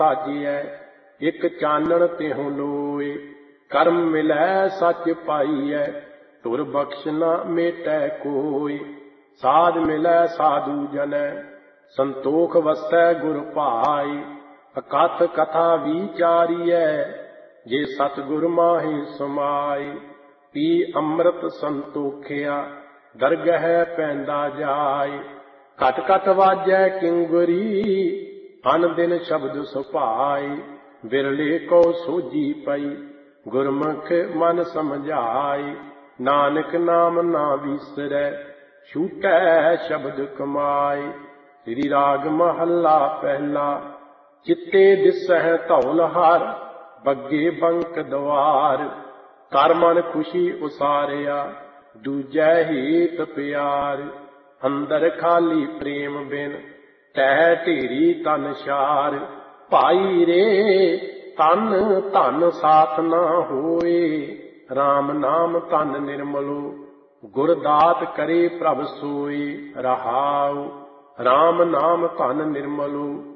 ਸਾਜੀਐ ਇਕ ਚਾਨਣ ਤਿਹੁ ਲੋਏ। ਕਰਮ ਮਿਲੈ ਸੱਚ ਪਾਈਐ ਧੁਰ ਬਖਸ਼ ਨਾ ਮੇਟੈ ਕੋਇ। ਸਾਧ ਮਿਲੈ ਸਾਧੂ ਜਨੈ ਸੰਤੋਖ ਵਸੈ ਗੁਰ ਭਾਈ। ਅਕਥ ਕਥਾ ਵਿਚਾਰੀਐ ਜੇ ਸਤਿਗੁਰ ਮਾਹਿ ਸਮਾਈ। ਪੀ ਅੰਮ੍ਰਿਤ ਸੰਤੋਖਿਆ ਦਰਗਹਿ ਪੈਂਦਾ ਜਾਇ। ਘਟ ਘਟ ਵਾਜੈ ਕਿੰਗਰੀ ਅਨ ਦਿਨ ਸ਼ਬਦ ਸੁਭਾਈ। ਬਿਰਲੇ ਕੋ ਸੋਝੀ ਪਈ ਗੁਰਮੁਖ ਮਨ ਸਮਝਾਈ। ਨਾਨਕ ਨਾਮ ਨਾ ਵਿਸਰੈ ਛੂਟੈ ਸ਼ਬਦ ਕਮਾਈ। ਸ੍ਰੀ ਰਾਗ ਮਹੱਲਾ ਪਹਿਲਾ। ਚਿੱਤੇ ਦਿਸਹਿ ਧੌਲ ਹਰ ਬੱਗੇ ਬੰਕ ਦਵਾਰ। ਕਰ ਮਨ ਖੁਸ਼ੀ ਉਸਾਰਿਆ ਦੂਜੈ ਹੀਤ ਪਿਆਰ। ਅੰਦਰ ਖਾਲੀ ਪ੍ਰੇਮ ਬਿਨ ਤਹਿ ਢੇਰੀ ਤਨ ਸ਼ਾਰ। ਭਾਈ ਰੇ ਤਨ ਧਨ ਸਾਥ ਨਾ ਹੋਏ। RAM ਨਾਮ ਧਨ ਨਿਰਮਲੋ ਗੁਰ ਦਾਤ ਕਰੇ ਪ੍ਰਭ ਸੋਈ। ਰਹਾਉ RAM ਨਾਮ ਧਨ ਨਿਰਮਲੋ